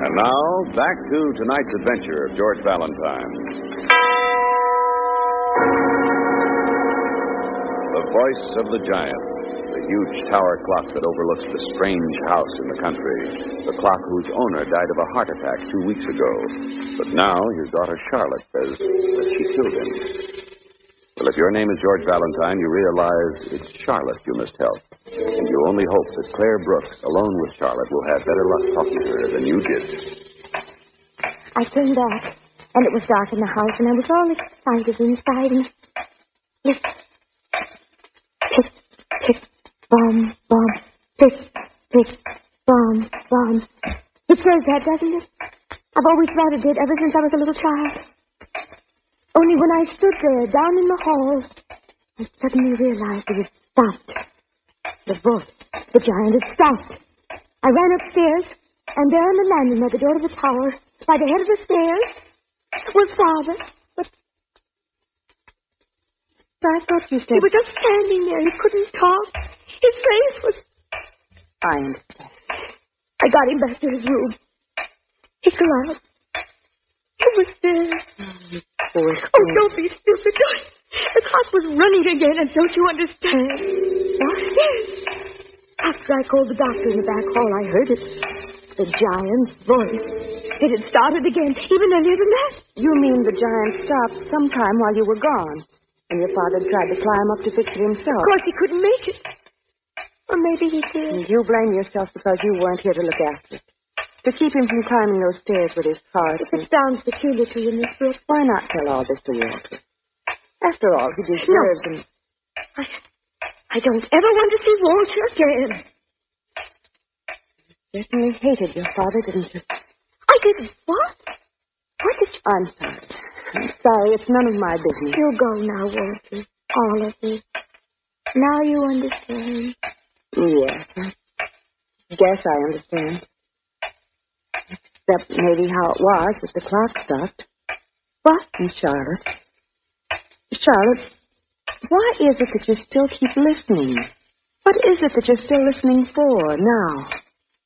And now, back to tonight's adventure of George Valentine. The voice of the giant, the huge tower clock that overlooks the strange house in the country, the clock whose owner died of a heart attack 2 weeks ago. But now his daughter Charlotte says that she killed him. Well, if your name is George Valentine, you realize it's Charlotte you must help. And you only hope that Claire Brooks, alone with Charlotte, will have better luck talking to her than you did. I turned back, and it was dark in the house, and I was all excited inside, and listen. Tick, tick, bomb, bomb. Tick, tick, bomb, bomb. It says that, doesn't it? I've always thought it did, ever since I was a little child. Only when I stood there, down in the hall, I suddenly realized it had stopped. The voice, the giant had stopped. I ran upstairs, and there on the landing at the door of the tower, by the head of the stairs, was Father. But I thought you said... He was just standing there. He couldn't talk. His face was... I understand. I got him back to his room. He collapsed. He was dead. Oh, don't be stupid. The clock was running again, and don't you understand? What? Yes. After I called the doctor in the back hall, I heard it. The giant's voice. It had started again, even earlier than that. You mean the giant stopped sometime while you were gone, and your father tried to climb up to fix it himself? Of course, he couldn't make it. Or maybe he did. And you blame yourself because you weren't here to look after it. To keep him from climbing those stairs with his heart. If it sounds peculiar to you, Miss Brooks. Why not tell all this to Walter? After all, he deserves him. I don't ever want to see Walter again. You certainly hated your father, didn't you? I didn't. What? What did you... I'm sorry. I'm sorry. It's none of my business. You go now, Walter. All of it. Now you understand. Yes. I guess I understand. Except maybe how it was that the clock stopped. What? And Charlotte, why is it that you still keep listening? What is it that you're still listening for now?